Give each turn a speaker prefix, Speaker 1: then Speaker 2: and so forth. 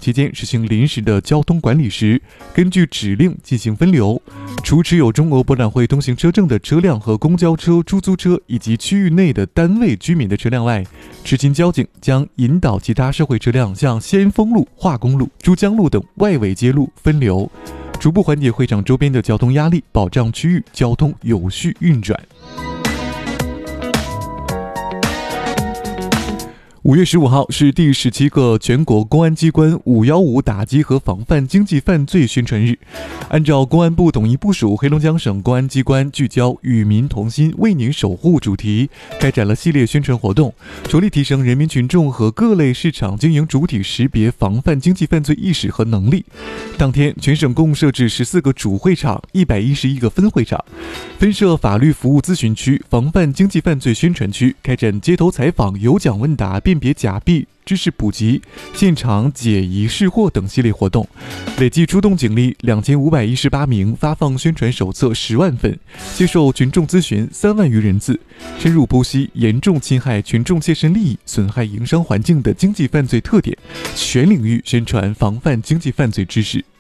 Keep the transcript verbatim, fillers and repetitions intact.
Speaker 1: 期间实行临时的交通管理时，根据指令进行分流。除持有中俄博览会通行车证的车辆和公交车、出租车以及区域内的单位居民的车辆外，执勤交警将引导其他社会车辆向先锋路、化工路、珠江路等外围街路分流，逐步缓解会场周边的交通压力，保障区域交通有序运转。五月十五号是第十七个全国公安机关五一五打击和防范经济犯罪宣传日。按照公安部统一部署，黑龙江省公安机关聚焦与民同心，为您守护主题，开展了系列宣传活动，着力提升人民群众和各类市场经营主体识别防范经济犯罪意识和能力。当天，全省共设置十四个主会场、一百一十一个分会场，分设法律服务咨询区、防范经济犯罪宣传区，开展街头采访、有奖问答、辨别假币、知识普及、现场解疑释惑等系列活动，累计出动警力两千五百一十八名，发放宣传手册十万份，接受群众咨询三万余人次，深入剖析严重侵害群众切身利益、损害营商环境的经济犯罪特点，全领域宣传防范经济犯罪知识。